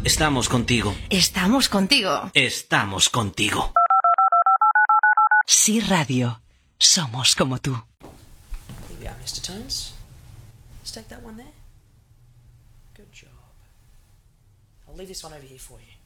Estamos contigo. Estamos contigo. Estamos contigo. Sí Radio. Somos como tú. Here we are, Mr. Tones. Let's take that one there. Good job. I'll leave this one over here for you.